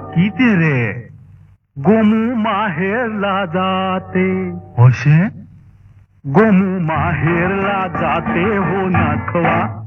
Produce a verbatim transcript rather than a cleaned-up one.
किती रे? गोमू माहेरला जाते, होशे गोमू माहेरला जाते हो नाखवा.